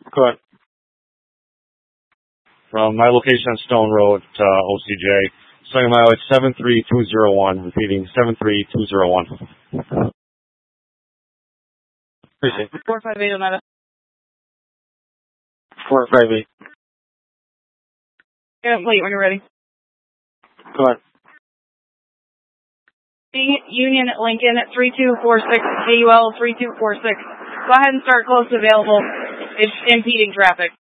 Go ahead. From my location on Stone Road to OCJ. Starting mileage 73201. Repeating 73201. Appreciate it. 458 Oneida. 458. Wait, when you're ready. Go ahead. Union Lincoln 3246, AUL 3246. Go ahead and start close available. It's impeding traffic.